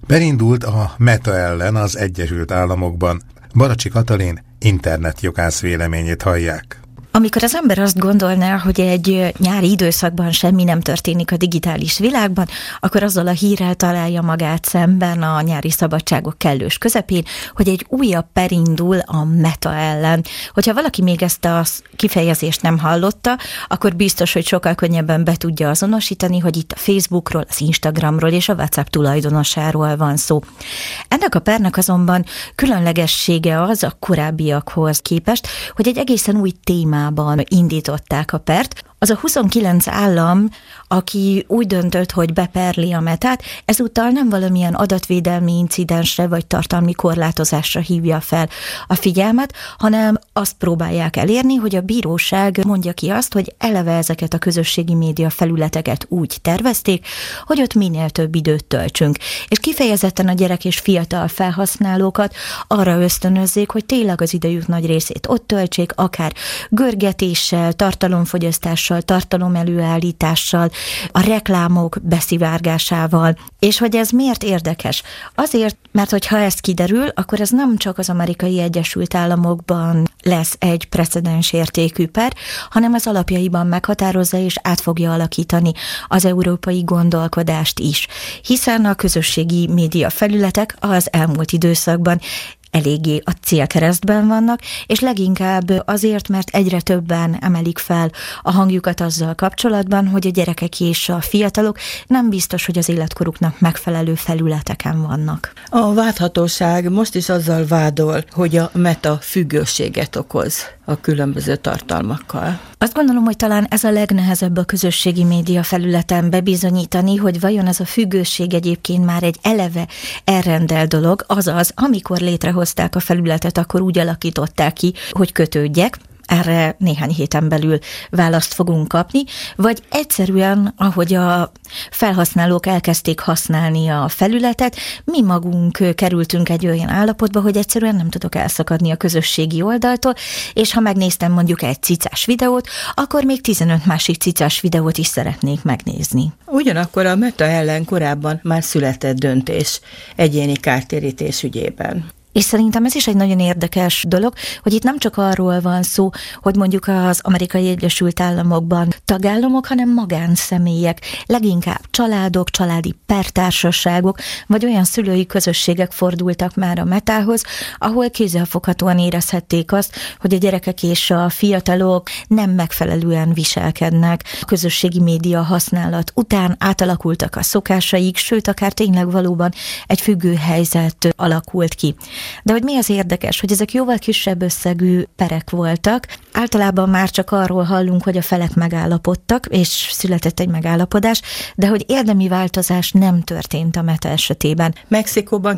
Berindult a Meta ellen az Egyesült Államokban. Baracsi Katalin internetjogász véleményét hallják. Amikor az ember azt gondolná, hogy egy nyári időszakban semmi nem történik a digitális világban, akkor azzal a hírrel találja magát szemben a nyári szabadságok kellős közepén, hogy egy újabb per indul a Meta ellen. Hogyha valaki még ezt a kifejezést nem hallotta, akkor biztos, hogy sokkal könnyebben be tudja azonosítani, hogy itt a Facebookról, az Instagramról és a WhatsApp tulajdonosáról van szó. Ennek a pernek azonban különlegessége az a korábbiakhoz képest, hogy egy egészen új témában indították a pert. Az a 29 állam, aki úgy döntött, hogy beperli a Metát, ezúttal nem valamilyen adatvédelmi incidensre vagy tartalmi korlátozásra hívja fel a figyelmet, hanem azt próbálják elérni, hogy a bíróság mondja ki azt, hogy eleve ezeket a közösségi média felületeket úgy tervezték, hogy ott minél több időt töltsünk. És kifejezetten a gyerek és fiatal felhasználókat arra ösztönözzék, hogy tényleg az idejük nagy részét ott töltsék, akár görgetéssel, tartalomfogyasztással, tartalomelőállítással, a reklámok beszivárgásával. És hogy ez miért érdekes? Azért, mert hogyha ez kiderül, akkor ez nem csak az Amerikai Egyesült Államokban lesz egy precedens értékű per, hanem az alapjaiban meghatározza és át fogja alakítani az európai gondolkodást is. Hiszen a közösségi média felületek az elmúlt időszakban eléggé a célkeresztben vannak, és leginkább azért, mert egyre többen emelik fel a hangjukat azzal kapcsolatban, hogy a gyerekek és a fiatalok nem biztos, hogy az életkoruknak megfelelő felületeken vannak. A vádhatóság most is azzal vádol, hogy a Meta függőséget okoz a különböző tartalmakkal. Azt gondolom, hogy talán ez a legnehezebb a közösségi média felületen bebizonyítani, hogy vajon ez a függőség egyébként már egy eleve elrendelt dolog, azaz, amikor létrehozták a felületet, akkor úgy alakították ki, hogy kötődjek. Erre néhány héten belül választ fogunk kapni, vagy egyszerűen, ahogy a felhasználók elkezdték használni a felületet, mi magunk kerültünk egy olyan állapotba, hogy egyszerűen nem tudok elszakadni a közösségi oldaltól, és ha megnéztem mondjuk egy cicás videót, akkor még 15 másik cicás videót is szeretnék megnézni. Ugyanakkor a Meta ellen korábban már született döntés egyéni kártérítés ügyében. És szerintem ez is egy nagyon érdekes dolog, hogy itt nem csak arról van szó, hogy mondjuk az Amerikai Egyesült Államokban tagállamok, hanem magánszemélyek, leginkább családok, családi pertársaságok, vagy olyan szülői közösségek fordultak már a Metához, ahol kézzelfoghatóan érezhették azt, hogy a gyerekek és a fiatalok nem megfelelően viselkednek. A közösségi média használat után átalakultak a szokásaik, sőt, akár tényleg valóban egy függő helyzet alakult ki. De hogy mi az érdekes, hogy ezek jóval kisebb összegű perek voltak. Általában már csak arról hallunk, hogy a felek megállapodtak, és született egy megállapodás, de hogy érdemi változás nem történt a Meta esetében. Mexikóban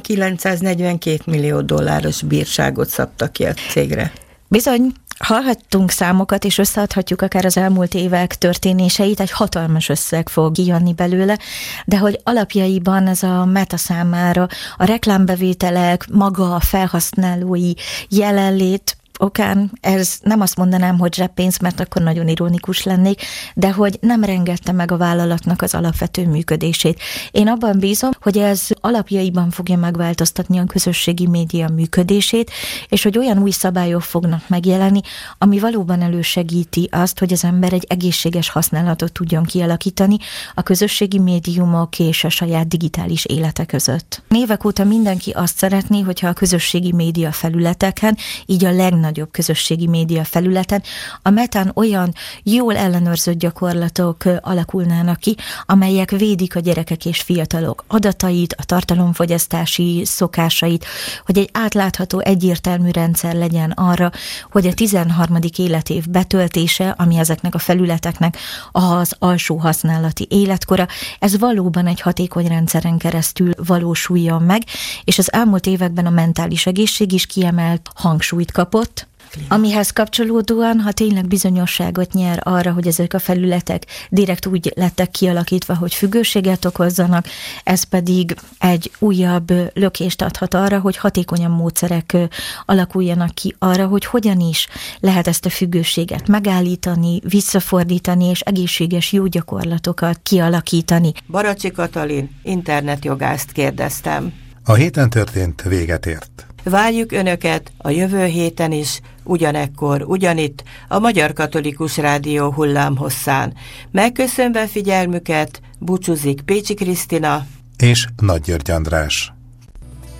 $942 millió bírságot szabtak ki a cégre. Bizony, hallhattunk számokat, és összeadhatjuk akár az elmúlt évek történéseit, egy hatalmas összeg fog kijönni belőle, de hogy alapjaiban ez a Meta számára a reklámbevételek, maga a felhasználói jelenlét okán, ez nem azt mondanám, hogy zseppénz, mert akkor nagyon ironikus lennék, de hogy nem rengette meg a vállalatnak az alapvető működését. Én abban bízom, hogy ez alapjaiban fogja megváltoztatni a közösségi média működését, és hogy olyan új szabályok fognak megjelenni, ami valóban elősegíti azt, hogy az ember egy egészséges használatot tudjon kialakítani a közösségi médiumok és a saját digitális élete között. Évek óta mindenki azt szeretné, hogyha a közösségi média felületeken, így a legnagyobb közösségi média felületen a Metán olyan jól ellenőrzött gyakorlatok alakulnának ki, amelyek védik a gyerekek és fiatalok adatait, a tartalomfogyasztási szokásait, hogy egy átlátható, egyértelmű rendszer legyen arra, hogy a 13. életév betöltése, ami ezeknek a felületeknek az alsó használati életkora, ez valóban egy hatékony rendszeren keresztül valósuljon meg, és az elmúlt években a mentális egészség is kiemelt hangsúlyt kapott. Amihez kapcsolódóan, ha tényleg bizonyosságot nyer arra, hogy ezek a felületek direkt úgy lettek kialakítva, hogy függőséget okozzanak, ez pedig egy újabb lökést adhat arra, hogy hatékonyabb módszerek alakuljanak ki arra, hogy hogyan is lehet ezt a függőséget megállítani, visszafordítani és egészséges jó gyakorlatokat kialakítani. Baracsi Katalin internetjogászt kérdeztem. A héten történt véget ért. Várjuk Önöket a jövő héten is, ugyanekkor, ugyanitt, a Magyar Katolikus Rádió hullámhosszán. Megköszönve figyelmüket, búcsúzik Pécsi Krisztina és Nagy György András.